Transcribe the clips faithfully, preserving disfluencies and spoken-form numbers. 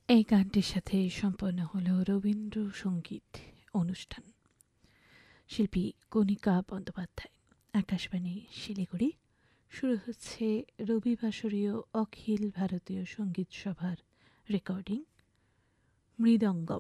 এই গানটির সাথে সম্পন্ন হলো রবীন্দ্রসঙ্গীত অনুষ্ঠান। শিল্পী কণিকা বন্দ্যোপাধ্যায়, আকাশবাণী শিলিগুড়ি। শুরু হচ্ছে রবিবাসরীয় অখিল ভারতীয় সঙ্গীত সভার রেকর্ডিং মৃদঙ্গম।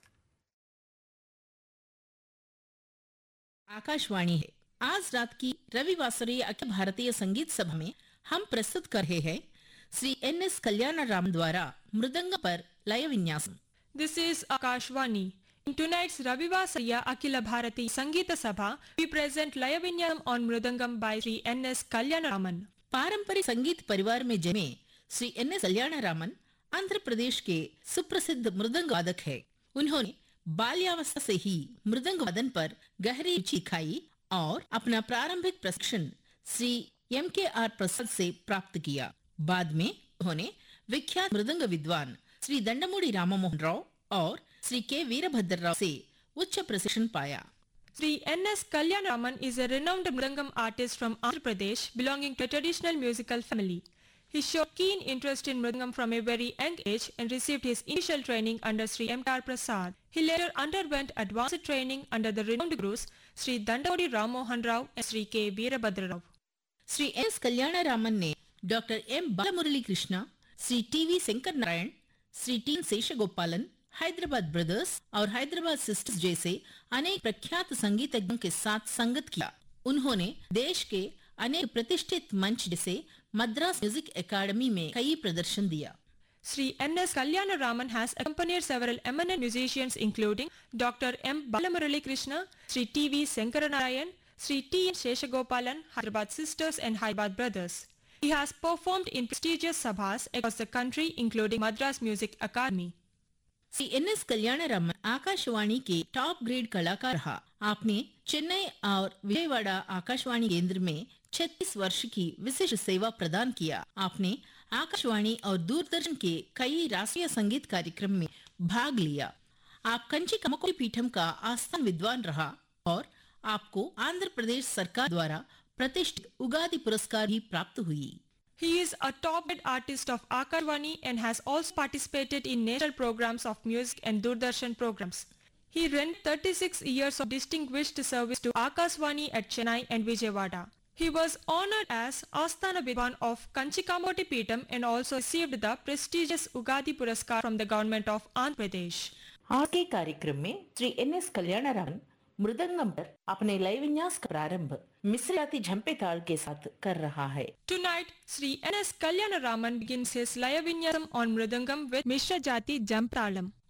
आकाशवाणी है। आज रात की रविवासरीय अखिल भारतीय संगीत सभा में हम प्रस्तुत कर रहे हैं श्री एन एस कल्याण राम द्वारा मृदंग पर लय विन्यासम। This is Akashvani. In tonight's Ravivasariya Akhila Bharati Sangeeta Sabha, we present Laya Vinyasam on Mridangam by Sri N S Kalyanaraman. पारंपरिक संगीत परिवार में जन्मे श्री एन एस कल्याण रामन आंध्र प्रदेश के सुप्रसिद्ध मृदंग वादक है। उन्होंने बाल्यावस्था से ही मृदंग वादन पर गहरी रुचि दिखाई और अपना प्रारंभिक प्रशिक्षण श्री एम के आर प्रसाद से प्राप्त किया। बाद में उन्होंने विख्यात मृदंग विद्वान श्री दंडमूड़ी राममोहन राव और श्री के वीरभद्र राव से उच्च प्रशिक्षण पाया। Sri N S Kalyanaraman is a renowned Mridangam artist from Andhra Pradesh belonging to a traditional musical family. He showed keen interest in Mridangam from a very young age and received his initial training under Sri M K R Prasad. He later underwent advanced training under the renowned gurus Sri Dandamudi Rammohan Rao and Sri K Veerabhadra Rao. Shri S कल्याण रामन ने doctor M Balamurali Krishna, Shri T V Shankar Narayan, Shri T शेषगोपालन, Hyderabad brothers और Hyderabad sisters जैसे अनेक प्रख्यात संगीतज्ञों के साथ संगत किया। उन्होंने देश के अनेक प्रतिष्ठित मंच जैसे मद्रास म्यूजिक एकेडमी में कई प्रदर्शन दिया। Sri N S Kalyanaraman has accompanied several eminent musicians including Doctor M Balamurali Krishna, Sri T V Sankaranarayan, Sri T N Sheshagopalan, Hyderabad Sisters and Hyderabad Brothers. He has performed in prestigious sabhas across the country including Madras Music Academy. Shri N S कल्याण रामन आकाशवाणी के top grade कलाकार रहा। आपने चेन्नई और विजयवाड़ा आकाशवाणी केंद्र में छत्तीस वर्ष की विशिष्ट सेवा प्रदान किया। आपने आकाशवाणी और दूरदर्शन के कई राष्ट्रीय संगीत कार्यक्रम में भाग लिया। आप कंची कामकोटी पीठम का आस्थान विद्वान रहा और आपको आंध्र प्रदेश सरकार द्वारा प्रतिष्ठित उगादि पुरस्कार भी प्राप्त हुई। He is a top-rated artist of Akashvani and has also participated in national programs of music and Doordarshan programs. He rendered thirty-six years of distinguished service to Akashvani at Chennai and Vijayawada. He was honored as Asthana Vidwan of Kanchikamoti Peetam and also received the prestigious Ugadi Puraskar from the government of Andhra Pradesh. आज के कार्यक्रम में Shri N S कल्याण रामन मृदंगम पर अपने लय विन्यास का प्रारंभ मिश्र जाति झंपे ताल के साथ कर रहा है। Tonight, Sri N S Kalyanaraman begins his Laya Vinyasam on Mridangam with Mishra Jati Jampralam.